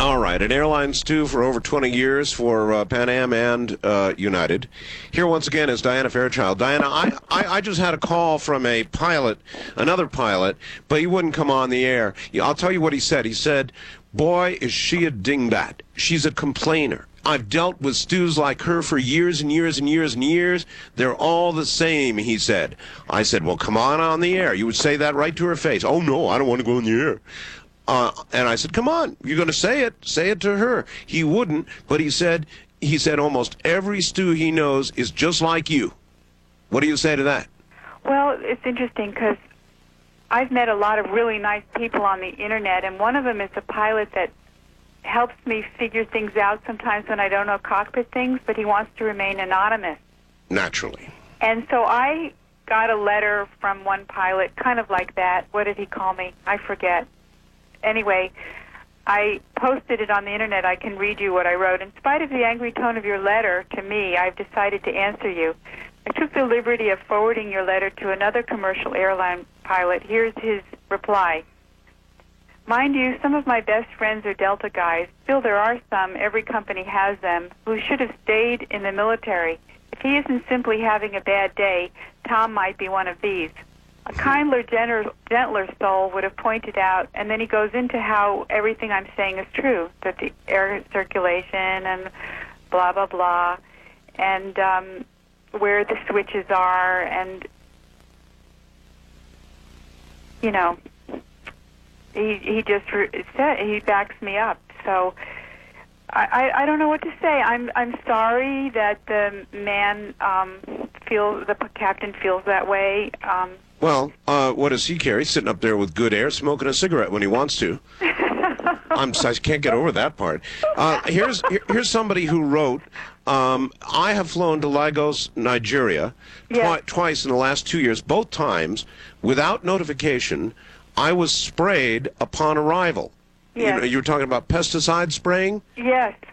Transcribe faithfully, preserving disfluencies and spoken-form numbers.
All right, at Airlines too for over twenty years for uh, Pan Am and uh, United. Here once again is Diana Fairchild. Diana, I, I, I just had a call from a pilot, another pilot, but he wouldn't come on the air. I'll tell you what he said. He said, boy, is she a dingbat. She's a complainer. I've dealt with stews like her for years and years and years and years. They're all the same, he said. I said, well, come on on the air. You would say that right to her face. Oh, no, I don't want to go on the air. Uh, and I said, come on, you're going to say it. Say it to her. He wouldn't, but he said, he said almost every stew he knows is just like you. What do you say to that? Well, it's interesting because I've met a lot of really nice people on the Internet, and one of them is a pilot that helps me figure things out sometimes when I don't know cockpit things, but he wants to remain anonymous. Naturally. And so I got a letter from one pilot, kind of like that. What did he call me? I forget. Anyway, I posted it on the Internet. I can read you what I wrote. In spite of the angry tone of your letter to me, I've decided to answer you. I took the liberty of forwarding your letter to another commercial airline pilot. Here's his reply. Mind you, some of my best friends are Delta guys. Still, there are some, every company has them, who should have stayed in the military. If he isn't simply having a bad day, Tom might be one of these. A kinder, gentler soul would have pointed out, and then he goes into how everything I'm saying is true, that the air circulation and blah, blah, blah, and um, where the switches are, and, you know, he he just said, he backs me up. So I, I, I don't know what to say. I'm I'm sorry that the man um, feels, the captain feels that way. Um, Well, uh, what does he care? He's sitting up there with good air, smoking a cigarette when he wants to. I'm, I can't get over that part. Uh, here's here, here's somebody who wrote, um, I have flown to Lagos, Nigeria, yes. twi twice in the last two years. Both times, without notification, I was sprayed upon arrival. Yes. You know, you were talking about pesticide spraying? Yes.